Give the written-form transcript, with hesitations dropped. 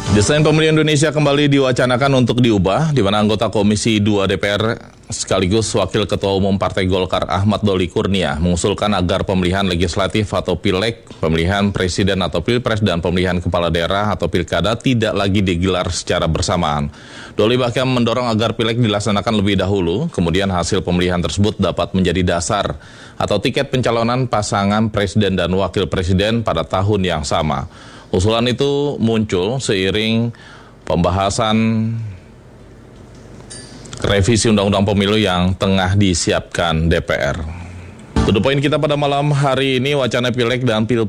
Desain pemilihan Indonesia kembali diwacanakan untuk diubah, di mana anggota Komisi 2 DPR sekaligus Wakil Ketua Umum Partai Golkar Ahmad Doli Kurnia mengusulkan agar pemilihan legislatif atau pileg, pemilihan presiden atau pilpres, dan pemilihan kepala daerah atau pilkada tidak lagi digelar secara bersamaan. Doli bahkan mendorong agar pileg dilaksanakan lebih dahulu, kemudian hasil pemilihan tersebut dapat menjadi dasar atau tiket pencalonan pasangan presiden dan wakil presiden pada tahun yang sama. Usulan itu muncul seiring pembahasan revisi Undang-Undang Pemilu yang tengah disiapkan DPR. To the point kita pada malam hari ini, wacana pileg dan pilpres